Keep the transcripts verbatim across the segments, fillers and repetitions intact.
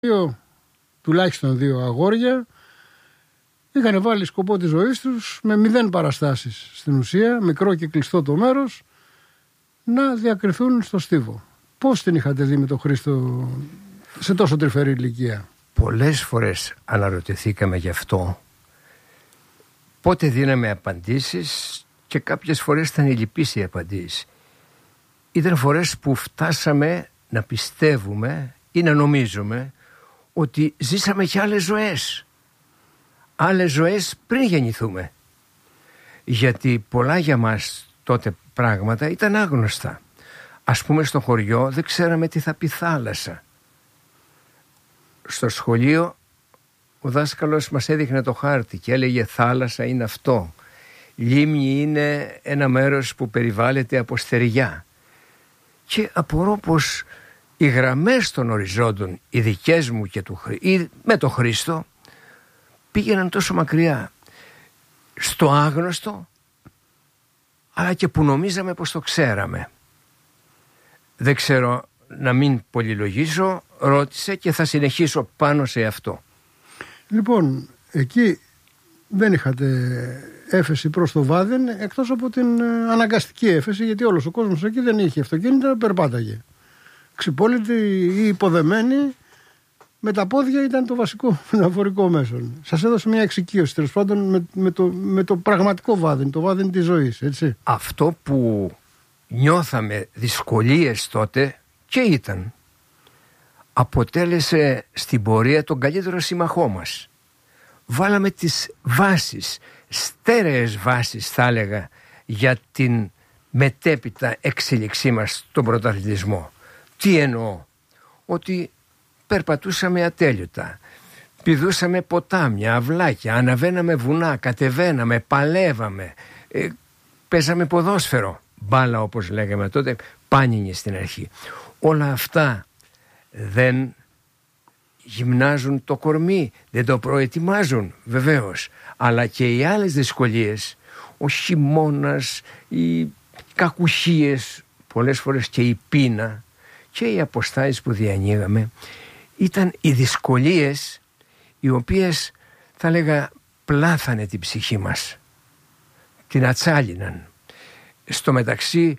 Δύο, τουλάχιστον δύο αγόρια είχαν βάλει σκοπό της ζωής τους με μηδέν παραστάσεις στην ουσία, μικρό και κλειστό το μέρος, να διακριθούν στο στίβο. Πώς την είχατε δει με τον Χρήστο σε τόσο τρυφερή ηλικία? Πολλές φορές αναρωτηθήκαμε γι' αυτό. Πότε δίναμε απαντήσεις και κάποιες φορές ήταν λυπής οι απαντήσεις. Ήταν φορές που φτάσαμε να πιστεύουμε ή να νομίζουμε ότι ζήσαμε και άλλες ζωές. Άλλες ζωές πριν γεννηθούμε. Γιατί πολλά για μας τότε πράγματα ήταν άγνωστα. Ας πούμε στο χωριό δεν ξέραμε τι θα πει θάλασσα. Στο σχολείο ο δάσκαλος μας έδειχνε το χάρτη και έλεγε θάλασσα είναι αυτό. Λίμνη είναι ένα μέρος που περιβάλλεται από στεριά. Και απορώ πως οι γραμμές των οριζόντων, οι δικές μου και του, ή με το Χρήστο, πήγαιναν τόσο μακριά στο άγνωστο, αλλά και που νομίζαμε πως το ξέραμε. Δεν ξέρω, να μην πολυλογήσω, ρώτησε και θα συνεχίσω πάνω σε αυτό. Λοιπόν, εκεί δεν είχατε έφεση προς το Βάδεν, εκτός από την αναγκαστική έφεση, γιατί όλος ο κόσμος εκεί δεν είχε αυτοκίνητα, περπάταγε. Ξυπόλυτοι ή υποδεμένοι, με τα πόδια ήταν το βασικό μεταφορικό μέσο. Σας έδωσε μια εξοικείωση τέλος πάντων με, με, το, με το πραγματικό Βάδεν, το Βάδεν της ζωής, έτσι. Αυτό που νιώθαμε δυσκολίες τότε και ήταν, αποτέλεσε στην πορεία τον καλύτερο σύμμαχό μας. Βάλαμε τις βάσεις, στέρεες βάσεις θα έλεγα, για την μετέπειτα εξέλιξή μας στον πρωταθλητισμό. Τι εννοώ? Ότι περπατούσαμε ατέλειωτα, πηδούσαμε ποτάμια, αυλάκια, αναβαίναμε βουνά, κατεβαίναμε, παλεύαμε, ε, παίζαμε ποδόσφαιρο, μπάλα όπως λέγαμε τότε, πάνινη στην αρχή. Όλα αυτά δεν γυμνάζουν το κορμί, δεν το προετοιμάζουν βεβαίως, αλλά και οι άλλες δυσκολίες, ο χειμώνας, οι κακουχίες, πολλές φορές και η πείνα και οι αποστάσεις που διανοίγαμε, ήταν οι δυσκολίες οι οποίες θα λέγα πλάθανε την ψυχή μας, την ατσάλιναν. Στο μεταξύ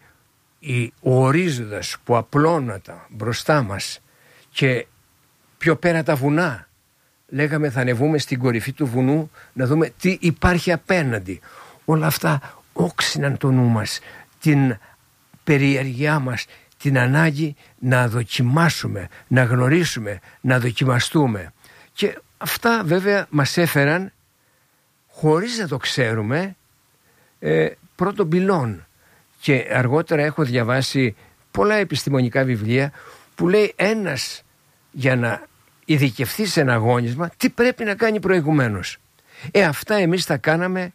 ο ορίζοντας που απλώνατα μπροστά μας και πιο πέρα τα βουνά, λέγαμε θα ανεβούμε στην κορυφή του βουνού να δούμε τι υπάρχει απέναντι. Όλα αυτά όξυναν το νου μας, την περιέργειά μας, την ανάγκη να δοκιμάσουμε, να γνωρίσουμε, να δοκιμαστούμε. Και αυτά βέβαια μας έφεραν, χωρίς να το ξέρουμε, ε, πρώτων πυλών. Και αργότερα έχω διαβάσει πολλά επιστημονικά βιβλία που λέει ένας για να ειδικευθεί σε ένα αγώνισμα τι πρέπει να κάνει προηγουμένως. Ε, αυτά εμείς τα κάναμε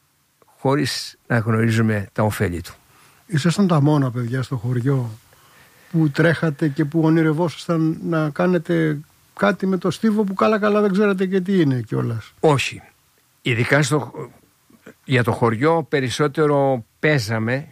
χωρίς να γνωρίζουμε τα ωφέλη του. Ήσασταν τα μόνα παιδιά στο χωριό που τρέχατε και που ονειρευόσασταν να κάνετε κάτι με το στίβο που καλά καλά δεν ξέρατε και τι είναι κιόλας? Όχι. Ειδικά στο, για το χωριό περισσότερο παίζαμε,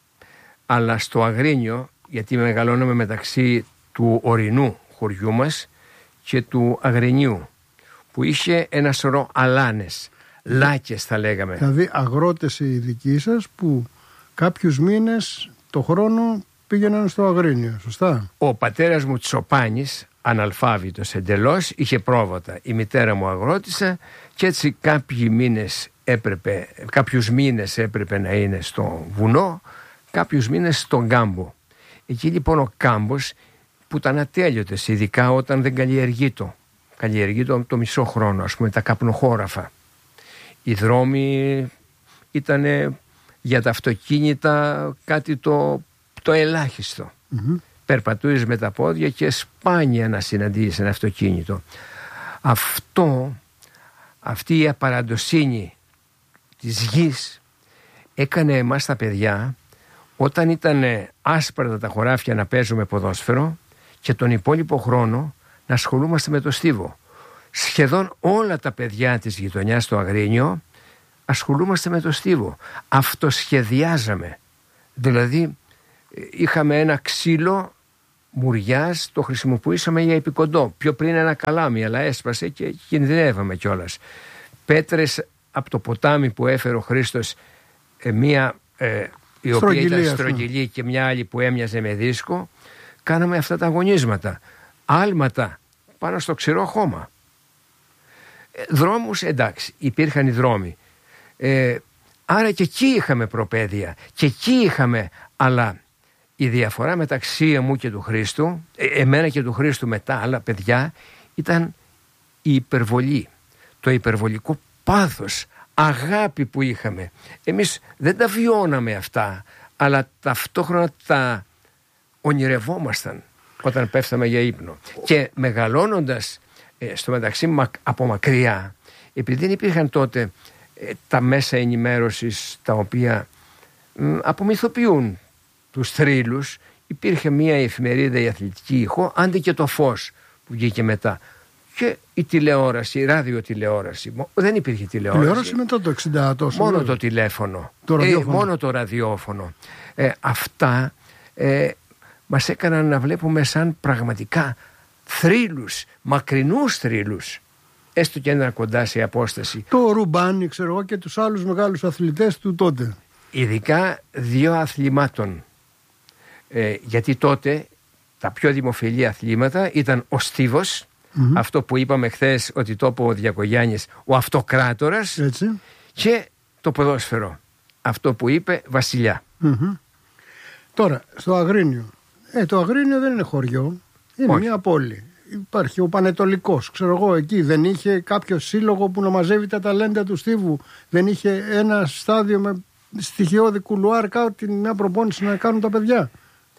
αλλά στο Αγρίνιο, γιατί μεγαλώναμε μεταξύ του ορεινού χωριού μας και του Αγρινιού, που είχε ένα σωρό αλάνες, λάκες θα λέγαμε. Δηλαδή αγρότες οι δικοί σας που κάποιους μήνες το χρόνο πήγαιναν στο Αγρίνιο, σωστά? Ο πατέρας μου Τσοπάνης, αναλφάβητος εντελώς, είχε πρόβατα. Η μητέρα μου αγρότησα και έτσι κάποιοι μήνες έπρεπε, κάποιους μήνες έπρεπε να είναι στο βουνό, κάποιους μήνες στον κάμπο. Εκεί λοιπόν ο κάμπος που ήταν ατέλειωτες, ειδικά όταν δεν καλλιεργείτο. Καλλιεργείτο το μισό χρόνο, ας πούμε τα καπνοχώραφα. Οι δρόμοι ήταν για τα αυτοκίνητα κάτι το, το ελάχιστο. Mm-hmm. Περπατούεις με τα πόδια και σπάνια να συναντήσεις ένα αυτοκίνητο. Αυτό, αυτή η απαραντοσύνη της γης έκανε εμάς τα παιδιά, όταν ήταν άσπρτα τα χωράφια να παίζουμε ποδόσφαιρο και τον υπόλοιπο χρόνο να ασχολούμαστε με το στίβο. Σχεδόν όλα τα παιδιά της γειτονιάς στο Αγρίνιο ασχολούμαστε με το στίβο. Αυτοσχεδιάζαμε. Δηλαδή είχαμε ένα ξύλο Μουριάς το χρησιμοποιήσαμε για επικοντό. Πιο πριν ένα καλάμι, αλλά έσπασε και κινδυνεύαμε κιόλας. Πέτρες από το ποτάμι που έφερε ο Χρήστος, ε, μία ε, η οποία ήταν στρογγυλή και μια άλλη που έμοιαζε με δίσκο. Κάναμε αυτά τα αγωνίσματα. Άλματα πάνω στο ξηρό χώμα. Ε, δρόμους, εντάξει, υπήρχαν οι δρόμοι. Ε, άρα και εκεί είχαμε προπαίδεια. Και εκεί είχαμε, αλλά η διαφορά μεταξύ μου και του Χρήστου, ε, εμένα και του Χρήστου με τα άλλα παιδιά, ήταν η υπερβολή. Το υπερβολικό πάθος, αγάπη που είχαμε. Εμείς δεν τα βιώναμε αυτά, αλλά ταυτόχρονα τα ονειρευόμασταν όταν πέφταμε για ύπνο. Και μεγαλώνοντας ε, στο μεταξύ από μακριά, επειδή δεν υπήρχαν τότε ε, τα μέσα ενημέρωσης τα οποία μ, απομυθοποιούν τους θρύλους, υπήρχε μια εφημερίδα, η Αθλητική Ήχο, άντε και το Φως που βγήκε μετά. Και η τηλεόραση, η ραδιοτηλεόραση. Δεν υπήρχε τηλεόραση. Τηλεόραση μετά το εξήντα τόσο. Μόνο το τηλέφωνο. Το ραδιόφωνο. Ε, μόνο το ραδιόφωνο. Ε, αυτά ε, μας έκαναν να βλέπουμε σαν πραγματικά θρύλους, μακρινούς θρύλους. Έστω και ένα κοντά σε απόσταση. Το Ρουμπάνι, ξέρω εγώ, και τους άλλους μεγάλους αθλητές του τότε. Ειδικά δύο αθλημάτων. Ε, γιατί τότε τα πιο δημοφιλή αθλήματα ήταν ο στίβος, mm-hmm. αυτό που είπαμε χθες ότι το είπε ο Διακογιάννης, ο αυτοκράτορας. Έτσι. Και το ποδόσφαιρο, αυτό που είπε Βασιλιά. Mm-hmm. Τώρα, στο Αγρίνιο. Ε, το Αγρίνιο δεν είναι χωριό, είναι Όχι. μια πόλη. Υπάρχει ο Πανετολικός, ξέρω εγώ, εκεί δεν είχε κάποιο σύλλογο που να μαζεύει τα ταλέντα του στίβου. Δεν είχε ένα στάδιο με στοιχειώδη κουλουάρ, κάτι, μια προπόνηση να κάνουν τα παιδιά.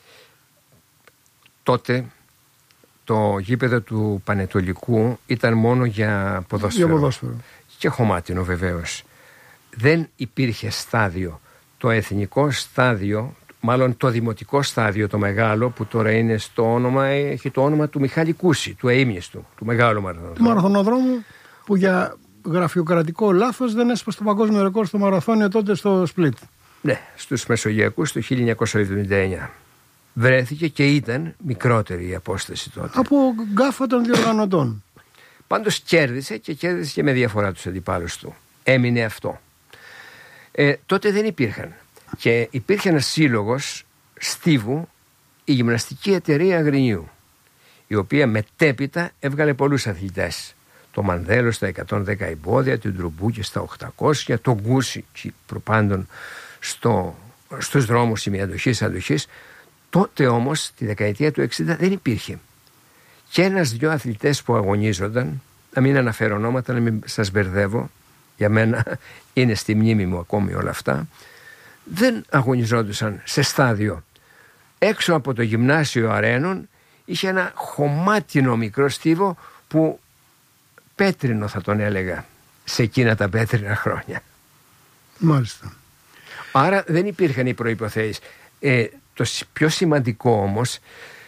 Τότε το γήπεδο του Πανετολικού ήταν μόνο για ποδόσφαιρο. Για ποδόσφαιρο. Και χωμάτινο βεβαίως. Δεν υπήρχε στάδιο. Το εθνικό στάδιο, μάλλον το δημοτικό στάδιο, το μεγάλο, που τώρα είναι στο όνομα, έχει το όνομα του Μιχάλη Κούση, του αείμνηστου, του μεγάλου μαραθωνοδρόμου. Του μαραθωνοδρόμου που για γραφειοκρατικό λάθος δεν έσπασε το παγκόσμιο ρεκόρ στο μαραθώνιο τότε στο Σπλίτ. Ναι, στους Μεσογειακούς το χίλια εννιακόσια εβδομήντα εννιά. Βρέθηκε και ήταν μικρότερη η απόσταση τότε. Από γκάφα των διοργανωτών. Πάντως κέρδισε και κέρδισε και με διαφορά τους αντιπάλους του. Έμεινε αυτό. Ε, τότε δεν υπήρχαν. Και υπήρχε ένας σύλλογος στίβου, η Γυμναστική Εταιρεία Αγρινίου, η οποία μετέπειτα έβγαλε πολλούς αθλητές. Το Μανδέλο στα εκατόν δέκα εμπόδια, την Τρουμπούκη στα οκτακόσια, τον Γκούση προπάντων στο, στους δρόμους ημιαντοχής αντοχής. Τότε όμως, τη δεκαετία του εξήντα, δεν υπήρχε. Και ένας-δυο αθλητές που αγωνίζονταν, να μην αναφέρω ονόματα, να μην σας μπερδεύω, για μένα είναι στη μνήμη μου ακόμη όλα αυτά, δεν αγωνιζόντουσαν σε στάδιο. Έξω από το γυμνάσιο Αρένων είχε ένα χωμάτινο μικρό στίβο που πέτρινο θα τον έλεγα σε εκείνα τα πέτρινα χρόνια. Μάλιστα. Άρα δεν υπήρχαν οι προϋποθέσεις. Ε, το πιο σημαντικό όμως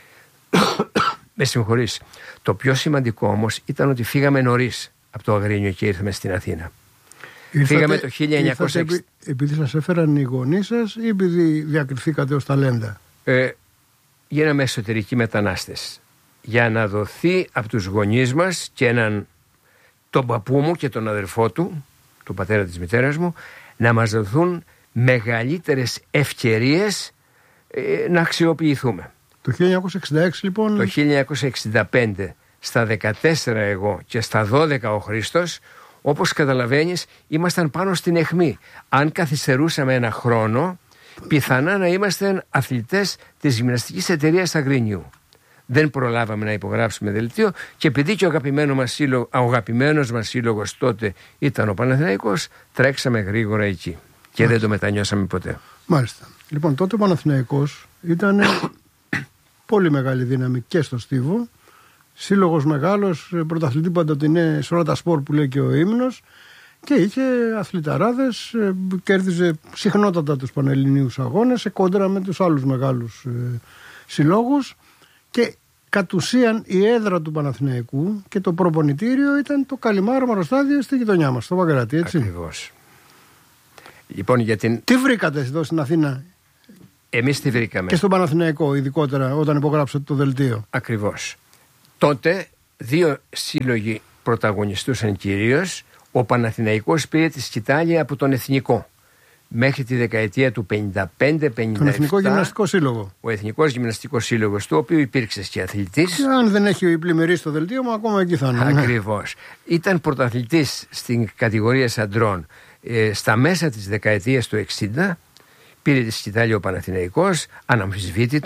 με συγχωρείς, το πιο σημαντικό όμως ήταν ότι φύγαμε νωρίς από το Αγρίνιο και ήρθαμε στην Αθήνα. Ήρθατε, φύγαμε το χίλια εννιακόσια εξήντα. Επει, επειδή σας έφεραν οι γονείς σας ή επειδή διακριθήκατε ως ταλέντα? Ε, γίναμε εσωτερικοί μετανάστες για να δοθεί από τους γονείς μας και έναν, τον παππού μου και τον αδερφό του, τον πατέρα της μητέρας μου, να μας δοθούν μεγαλύτερες ευκαιρίες ε, να αξιοποιηθούμε. Το χίλια εννιακόσια εξήντα έξι λοιπόν. Το χίλια εννιακόσια εξήντα πέντε στα δεκατέσσερα εγώ και στα δώδεκα ο Χρήστος, όπως καταλαβαίνεις, ήμασταν πάνω στην αιχμή. Αν καθυστερούσαμε ένα χρόνο, πιθανά να είμαστε αθλητές της Γυμναστικής Εταιρείας Αγρινίου. Δεν προλάβαμε να υπογράψουμε δελτίο και επειδή και ο αγαπημένος μας, σύλλογο, ο αγαπημένος μας σύλλογος τότε ήταν ο Παναθηναϊκός, τρέξαμε γρήγορα εκεί και Μάλιστα. δεν το μετανιώσαμε ποτέ. Μάλιστα. Λοιπόν, τότε ο Παναθηναϊκός ήταν πολύ μεγάλη δύναμη και στο στίβο. Σύλλογος μεγάλος, πρωταθλητή παντοτινέ σε όλα τα σπορ που λέει και ο ύμνος, και είχε αθληταράδες, κέρδιζε συχνότατα τους πανελληνίους αγώνες σε κόντρα με τους άλλους μεγάλους ε, συλλόγους, και κατ' ουσίαν η έδρα του Παναθηναϊκού και το προπονητήριο ήταν το Καλιμάρμαρο στάδιο στη γειτονιά μας, στο Παγκράτη, έτσι. Ακριβώς. Λοιπόν, για την... Τι βρήκατε εδώ στην Αθήνα Εμείς τη βρήκαμε. Και στον Παναθηναϊκό, ειδικότερα όταν υπογράψατε το δελτίο. Ακριβώς. Τότε δύο σύλλογοι πρωταγωνιστούσαν κυρίως. Ο Παναθηναϊκός πήρε τη σκητάλη από τον Εθνικό. Μέχρι τη δεκαετία του πενήντα πέντε πενήντα επτά. Τον Εθνικό Γυμναστικό Σύλλογο. Ο Εθνικός Γυμναστικός Σύλλογος, του οποίου υπήρξε και αθλητής. Και αν δεν έχει πλημμυρίσει στο δελτίο μου, ακόμα εκεί θα είναι. Ακριβώς. Ήταν πρωταθλητής στην κατηγορία αντρών ε, στα μέσα της δεκαετίας του εξήντα. Πήρε τη σκητάλη ο Παναθηναϊκός, αναμφισβήτητα.